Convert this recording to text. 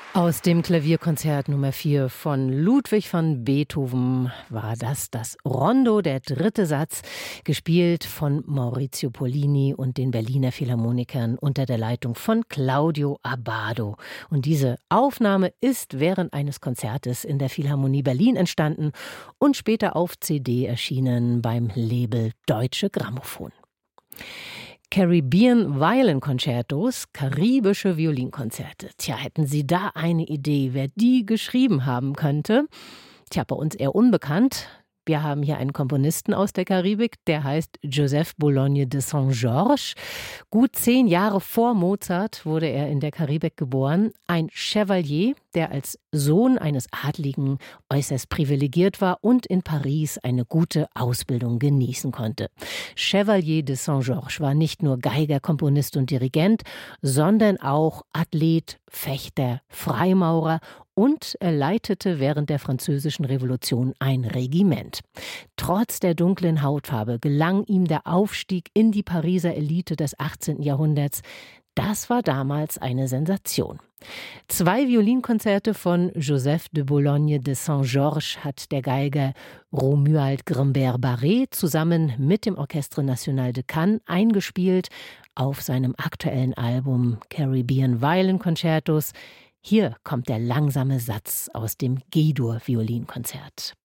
Aus dem Klavierkonzert Nummer 4 von Ludwig van Beethoven war das Rondo, der dritte Satz, gespielt von Maurizio Pollini und den Berliner Philharmonikern unter der Leitung von Claudio Abbado. Und diese Aufnahme ist während eines Konzertes in der Philharmonie Berlin entstanden und später auf CD erschienen beim Label Deutsche Grammophon. Caribbean Violin Concertos, karibische Violinkonzerte. Tja, hätten Sie da eine Idee, wer die geschrieben haben könnte? Tja, bei uns eher unbekannt. Wir haben hier einen Komponisten aus der Karibik, der heißt Joseph Boulogne de Saint-Georges. Gut 10 Jahre vor Mozart wurde er in der Karibik geboren. Ein Chevalier, der als Sohn eines Adligen äußerst privilegiert war und in Paris eine gute Ausbildung genießen konnte. Chevalier de Saint-Georges war nicht nur Geiger, Komponist und Dirigent, sondern auch Athlet, Fechter, Freimaurer und er leitete während der Französischen Revolution ein Regiment. Trotz der dunklen Hautfarbe gelang ihm der Aufstieg in die Pariser Elite des 18. Jahrhunderts. Das war damals eine Sensation. 2 Violinkonzerte von Joseph de Boulogne de Saint-Georges hat der Geiger Romuald Grimbert-Barré zusammen mit dem Orchestre National de Cannes eingespielt auf seinem aktuellen Album Caribbean Violin Concertos. Hier kommt der langsame Satz aus dem G-Dur-Violinkonzert.